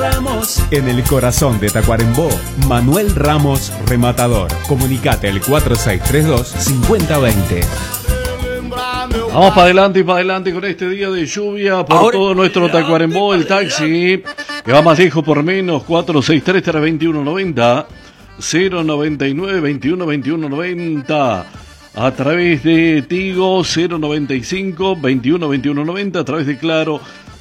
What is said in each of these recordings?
En el corazón de Tacuarembó, Manuel Ramos Rematador. Comunicate al 4632-5020. Vamos para adelante con este día de lluvia por todo nuestro Tacuarembó. El taxi que va más lejos por menos, 463-2190, 099-21-2190. A través de Tigo, 095-21-2190. A través de Claro,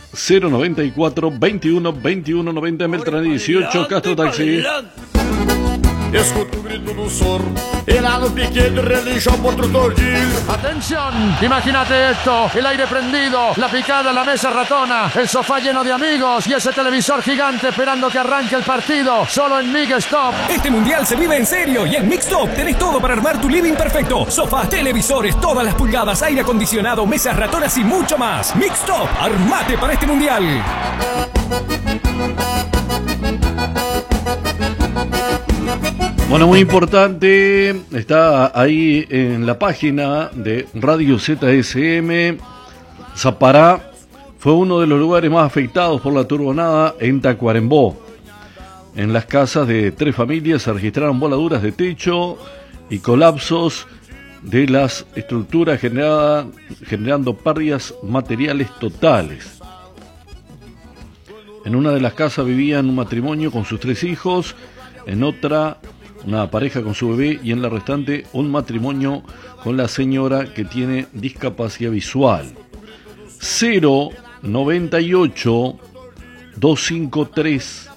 094-21-2190. Meltrán 18, Castro Taxi. Escuta o grito do zorro, e lá no piquete relincha por outro tordilho. Atención, imagínate esto, el aire prendido, la picada en la mesa ratona, el sofá lleno de amigos y ese televisor gigante esperando que arranque el partido, solo en Mixstop. Este mundial se vive en serio y en Mixstop tenés todo para armar tu living perfecto. Sofás, televisores, todas las pulgadas, aire acondicionado, mesas ratonas y mucho más. Mixstop, armate para este mundial. Bueno, muy importante, está ahí en la página de Radio ZSM. Zapará fue uno de los lugares más afectados por la turbonada en Tacuarembó. En las casas de 3 familias se registraron voladuras de techo y colapsos de las estructuras generando pérdidas materiales totales. En una de las casas vivían un matrimonio con sus 3 hijos, en otra una pareja con su bebé y en la restante un matrimonio con la señora que tiene discapacidad visual. 098 253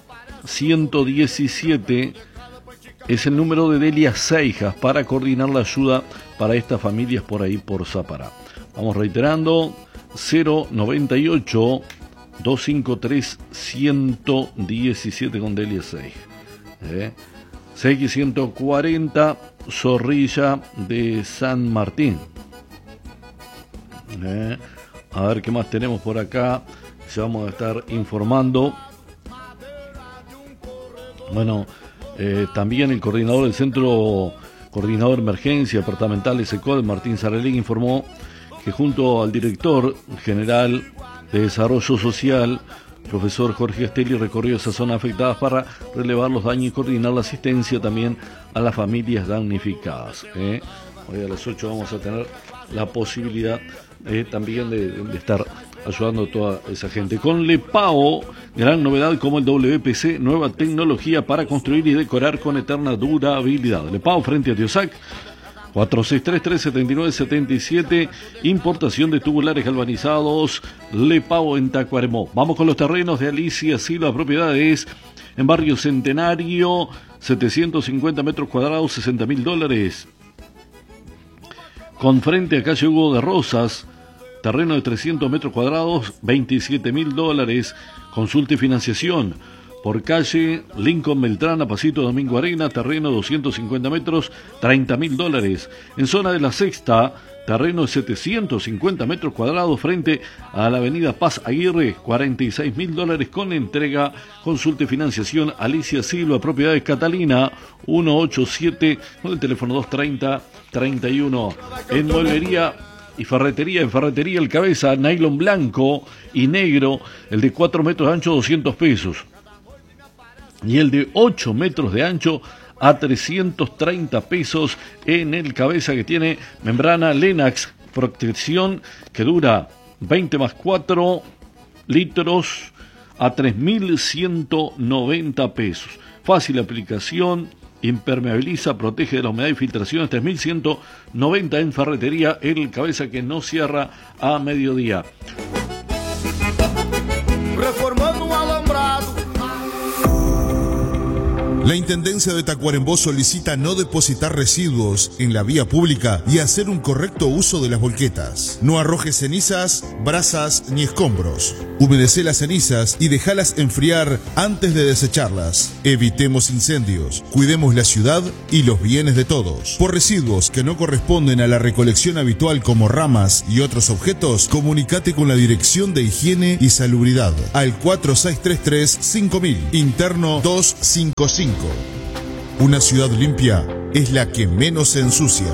117 es el número de Delia Seijas para coordinar la ayuda para estas familias por ahí por Zapará. Vamos reiterando, 098 253 117 con Delia Seijas. CX140 Zorrilla de San Martín. A ver qué más tenemos por acá. Se vamos a estar informando. Bueno, también el coordinador del Centro Coordinador de Emergencia Departamental de SECOD, Martín Sarelín, informó que junto al director general de Desarrollo Social, profesor Jorge Astelli, recorrió esas zonas afectadas para relevar los daños y coordinar la asistencia también a las familias damnificadas. Hoy a las 8 vamos a tener la posibilidad también de estar ayudando a toda esa gente. Con Lepao, gran novedad como el WPC, nueva tecnología para construir y decorar con eterna durabilidad. Lepao frente a Tiosac, 4633-7977, importación de tubulares galvanizados, Lepao en Tacuarembó. Vamos con los terrenos de Alicia Silva, propiedades en Barrio Centenario, 750 metros cuadrados, $60.000. Con frente a calle Hugo de Rosas, terreno de 300 metros cuadrados, $27.000. Consulte financiación. Por calle Lincoln Beltrán, Pasito Domingo Arena, terreno 250 metros, $30.000. En zona de la Sexta, terreno de 750 metros cuadrados frente a la avenida Paz Aguirre, $46.000 con entrega. Consulte financiación. Alicia Silva, propiedades Catalina, 187 con el teléfono 230-31. En mueblería y ferretería, en ferretería El Cabeza, nylon blanco y negro, el de 4 metros de ancho, $200. Y el de 8 metros de ancho a $330 en El Cabeza, que tiene membrana Lenax, protección que dura 20 más 4 litros a $3.190. Fácil aplicación, impermeabiliza, protege de la humedad y filtraciones. $3.190 en ferretería El Cabeza, que no cierra a mediodía. Reformando un alambrado. La Intendencia de Tacuarembó solicita no depositar residuos en la vía pública y hacer un correcto uso de las volquetas. No arrojes cenizas, brasas ni escombros. Humedece las cenizas y déjalas enfriar antes de desecharlas. Evitemos incendios, cuidemos la ciudad y los bienes de todos. Por residuos que no corresponden a la recolección habitual como ramas y otros objetos, comunicate con la Dirección de Higiene y Salubridad al 4633-5000, interno 255. Una ciudad limpia es la que menos se ensucia.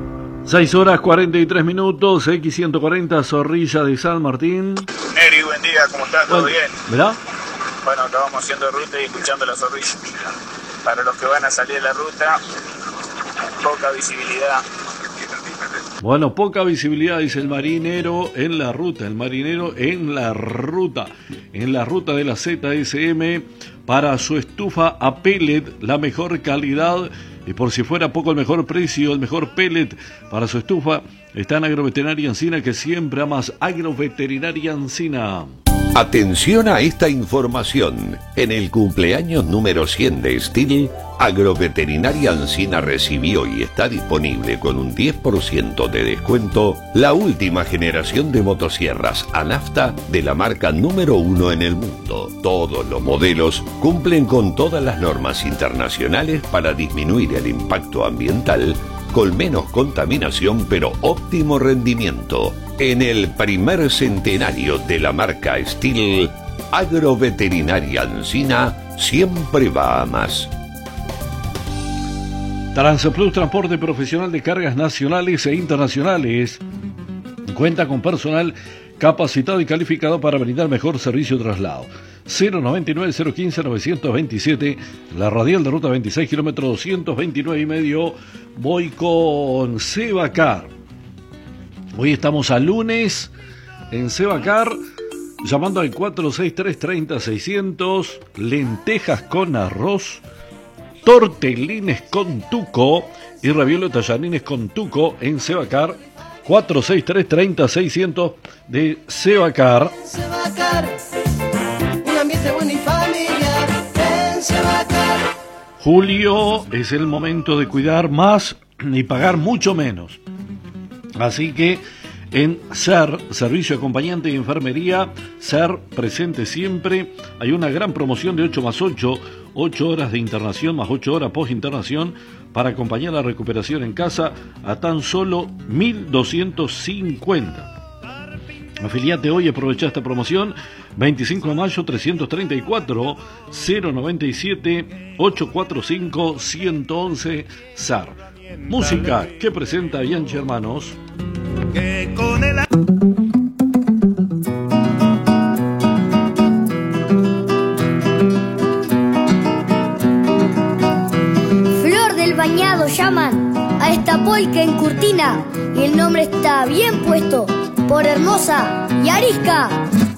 6 horas 43 minutos, X140 Zorrilla de San Martín. Neri, buen día. días, ¿cómo estás? ¿Todo bien? ¿Verdad? Bueno, acá vamos haciendo ruta y escuchando la zorrilla. Para los que van a salir de la ruta, poca visibilidad. Bueno, poca visibilidad, dice el marinero en la ruta. El marinero en la ruta. En la ruta de la ZSM para su estufa a pellet, la mejor calidad. Y por si fuera poco el mejor precio, el mejor pellet para su estufa está en Agroveterinaria Encina, que siempre amas. Agroveterinaria Encina. Atención a esta información. En el cumpleaños número 100 de Steel, Agroveterinaria Encina recibió y está disponible con un 10% de descuento la última generación de motosierras a nafta de la marca número 1 en el mundo. Todos los modelos cumplen con todas las normas internacionales para disminuir el impacto ambiental, con menos contaminación pero óptimo rendimiento. En el primer centenario de la marca Steel, Agroveterinaria Encina siempre va a más. Transplus, transporte profesional de cargas nacionales e internacionales. Cuenta con personal capacitado y calificado para brindar mejor servicio de traslado. 099-015-927, la radial de ruta 26, kilómetro 229 y medio. Voy con Sebacar. Hoy estamos a lunes en Sebacar, llamando al 463-30-600, lentejas con arroz, tortelines con tuco y ravioles tallarines con tuco en Sebacar. 463-30-600 de Sebacar. Un ambiente bueno y familiar en Sebacar. Julio es el momento de cuidar más y pagar mucho menos. Así que en SER, Servicio Acompañante y Enfermería, SER presente siempre, hay una gran promoción de 8 más 8, 8 horas de internación más 8 horas post-internación para acompañar la recuperación en casa a tan solo 1.250. Afiliate hoy y aprovecha esta promoción. 25 de mayo 334 097 845 111 SAR. Música que presenta Bianchi Hermanos. Flor del Bañado llaman a esta polca en Curtina y el nombre está bien puesto por hermosa y arisca.